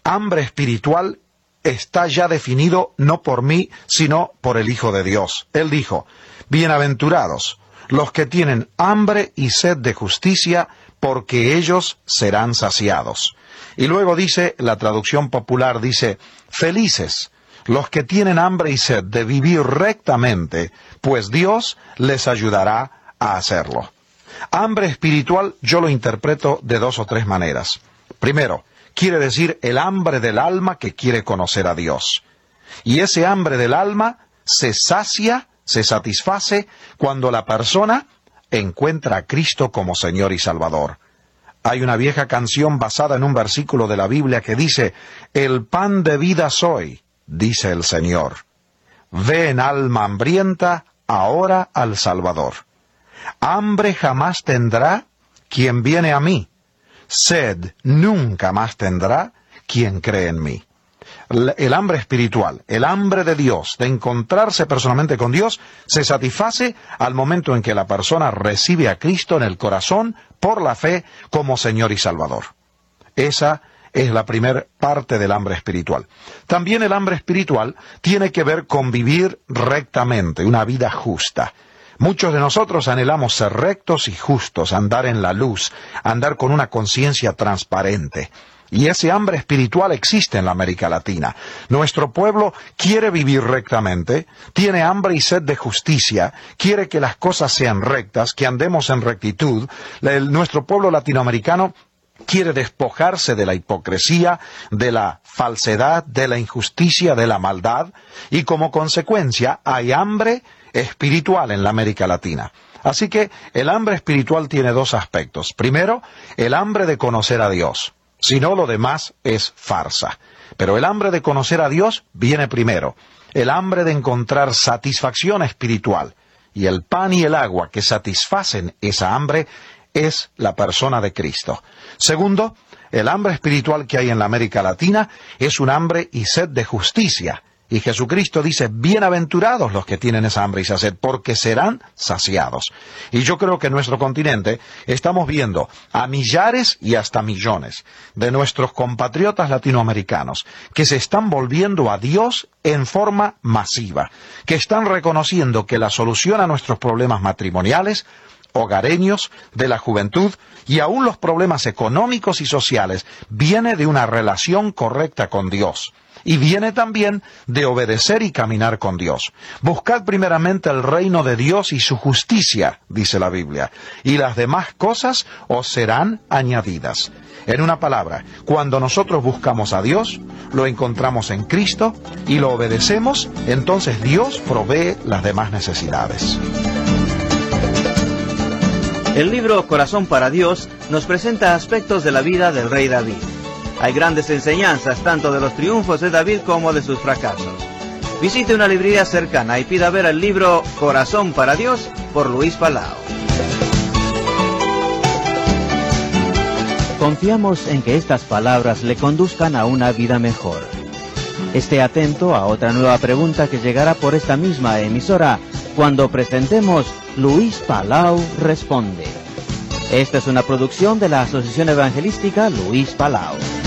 hambre espiritual está ya definido no por mí, sino por el Hijo de Dios. Él dijo, bienaventurados los que tienen hambre y sed de justicia, porque ellos serán saciados. Y luego dice, la traducción popular dice, felices los que tienen hambre y sed de vivir rectamente, pues Dios les ayudará a hacerlo. Hambre espiritual yo lo interpreto de 2 o 3 maneras. Primero, quiere decir el hambre del alma que quiere conocer a Dios. Y ese hambre del alma se sacia, se satisface cuando la persona encuentra a Cristo como Señor y Salvador. Hay una vieja canción basada en un versículo de la Biblia que dice, el pan de vida soy, dice el Señor. Ven, alma hambrienta, ahora al Salvador. Hambre jamás tendrá quien viene a mí. Sed nunca más tendrá quien cree en mí. El hambre espiritual, el hambre de Dios, de encontrarse personalmente con Dios, se satisface al momento en que la persona recibe a Cristo en el corazón por la fe como Señor y Salvador. Esa es la primera parte del hambre espiritual. También el hambre espiritual tiene que ver con vivir rectamente, una vida justa. Muchos de nosotros anhelamos ser rectos y justos, andar en la luz, andar con una conciencia transparente. Y ese hambre espiritual existe en la América Latina. Nuestro pueblo quiere vivir rectamente, tiene hambre y sed de justicia, quiere que las cosas sean rectas, que andemos en rectitud. Nuestro pueblo latinoamericano quiere despojarse de la hipocresía, de la falsedad, de la injusticia, de la maldad, y como consecuencia hay hambre espiritual en la América Latina. Así que el hambre espiritual tiene 2 aspectos. Primero, el hambre de conocer a Dios. Si no, lo demás es farsa. Pero el hambre de conocer a Dios viene primero. El hambre de encontrar satisfacción espiritual. Y el pan y el agua que satisfacen esa hambre es la persona de Cristo. Segundo, el hambre espiritual que hay en la América Latina es un hambre y sed de justicia. Y Jesucristo dice, bienaventurados los que tienen esa hambre y esa sed, porque serán saciados. Y yo creo que en nuestro continente estamos viendo a millares y hasta millones de nuestros compatriotas latinoamericanos que se están volviendo a Dios en forma masiva, que están reconociendo que la solución a nuestros problemas matrimoniales, hogareños, de la juventud y aún los problemas económicos y sociales viene de una relación correcta con Dios. Y viene también de obedecer y caminar con Dios. Buscad primeramente el reino de Dios y su justicia, dice la Biblia, y las demás cosas os serán añadidas. En una palabra, cuando nosotros buscamos a Dios, lo encontramos en Cristo y lo obedecemos, entonces Dios provee las demás necesidades. El libro Corazón para Dios nos presenta aspectos de la vida del rey David. Hay grandes enseñanzas tanto de los triunfos de David como de sus fracasos. Visite una librería cercana y pida ver el libro Corazón para Dios por Luis Palau. Confiamos en que estas palabras le conduzcan a una vida mejor. Esté atento a otra nueva pregunta que llegará por esta misma emisora cuando presentemos Luis Palau Responde. Esta es una producción de la Asociación Evangelística Luis Palau.